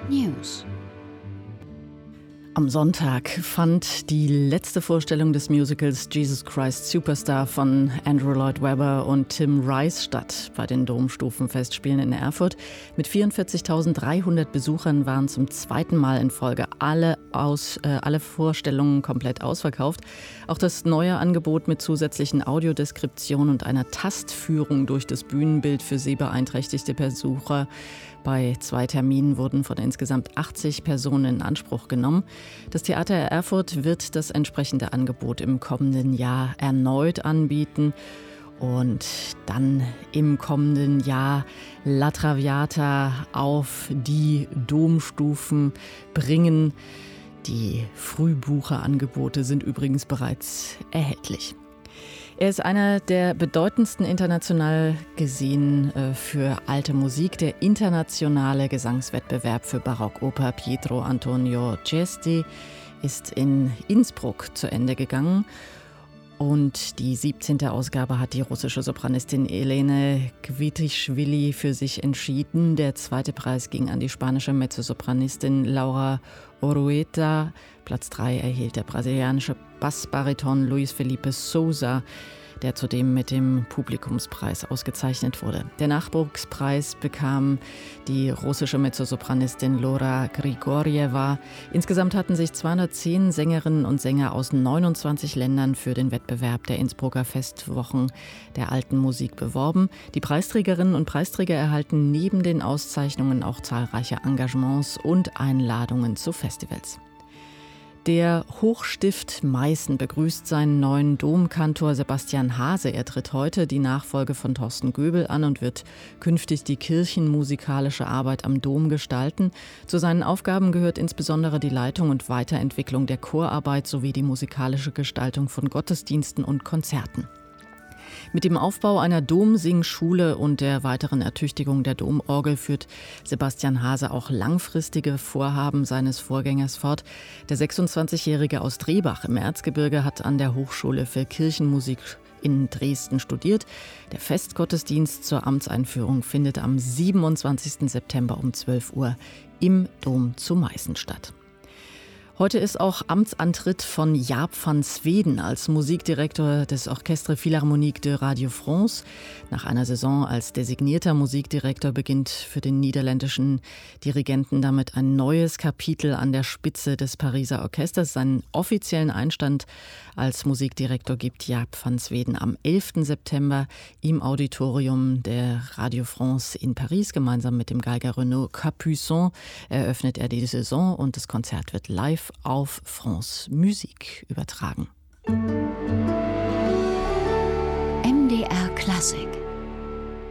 News. Am Sonntag fand die letzte Vorstellung des Musicals Jesus Christ Superstar von Andrew Lloyd Webber und Tim Rice statt bei den Domstufenfestspielen in Erfurt. Mit 44.300 Besuchern waren zum zweiten Mal in Folge alle Vorstellungen komplett ausverkauft. Auch das neue Angebot mit zusätzlichen Audiodeskriptionen und einer Tastführung durch das Bühnenbild für sehbeeinträchtigte Besucher. Bei 2 Terminen wurden von insgesamt 80 Personen in Anspruch genommen. Das Theater Erfurt wird das entsprechende Angebot im kommenden Jahr erneut anbieten und dann im kommenden Jahr La Traviata auf die Domstufen bringen. Die Frühbucherangebote sind übrigens bereits erhältlich. Er ist einer der bedeutendsten international gesehen für alte Musik. Der internationale Gesangswettbewerb für Barockoper Pietro Antonio Cesti ist in Innsbruck zu Ende gegangen. Und die 17. Ausgabe hat die russische Sopranistin Elene Kvitischvili für sich entschieden. Der zweite Preis ging an die spanische Mezzosopranistin Laura Orueta. Platz 3 erhielt der brasilianische Bassbariton Luis Felipe Sousa, der zudem mit dem Publikumspreis ausgezeichnet wurde. Der Nachwuchspreis bekam die russische Mezzosopranistin Lora Grigorjeva. Insgesamt hatten sich 210 Sängerinnen und Sänger aus 29 Ländern für den Wettbewerb der Innsbrucker Festwochen der alten Musik beworben. Die Preisträgerinnen und Preisträger erhalten neben den Auszeichnungen auch zahlreiche Engagements und Einladungen zu Festivals. Der Hochstift Meißen begrüßt seinen neuen Domkantor Sebastian Haase. Er tritt heute die Nachfolge von Thorsten Göbel an und wird künftig die kirchenmusikalische Arbeit am Dom gestalten. Zu seinen Aufgaben gehört insbesondere die Leitung und Weiterentwicklung der Chorarbeit sowie die musikalische Gestaltung von Gottesdiensten und Konzerten. Mit dem Aufbau einer Domsingschule und der weiteren Ertüchtigung der Domorgel führt Sebastian Haase auch langfristige Vorhaben seines Vorgängers fort. Der 26-Jährige aus Drehbach im Erzgebirge hat an der Hochschule für Kirchenmusik in Dresden studiert. Der Festgottesdienst zur Amtseinführung findet am 27. September um 12 Uhr im Dom zu Meißen statt. Heute ist auch Amtsantritt von Jaap van Zweden als Musikdirektor des Orchestre Philharmonique de Radio France. Nach einer Saison als designierter Musikdirektor beginnt für den niederländischen Dirigenten damit ein neues Kapitel an der Spitze des Pariser Orchesters. Seinen offiziellen Einstand als Musikdirektor gibt Jaap van Zweden am 11. September im Auditorium der Radio France in Paris. Gemeinsam mit dem Geiger Renaud Capuçon eröffnet er die Saison und das Konzert wird live auf France Musik übertragen. MDR Klassik